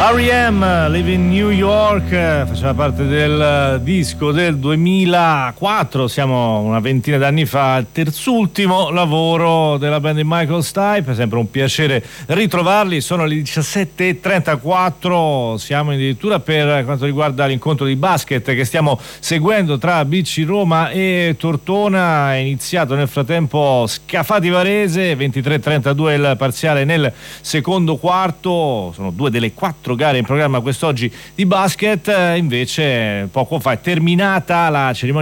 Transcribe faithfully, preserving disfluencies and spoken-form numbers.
R E M, Live in New York, faceva parte del disco del duemilaquattro, siamo una ventina d'anni fa, il terzultimo lavoro della band di Michael Stipe. È sempre un piacere ritrovarli. Sono le diciassette e trentaquattro, siamo addirittura per quanto riguarda l'incontro di basket che stiamo seguendo tra B C Roma e Tortona. È iniziato nel frattempo Scafati Varese, ventitré a trentadue il parziale nel secondo quarto. Sono due delle quattro gare in programma quest'oggi di basket. Invece poco fa è terminata la cerimonia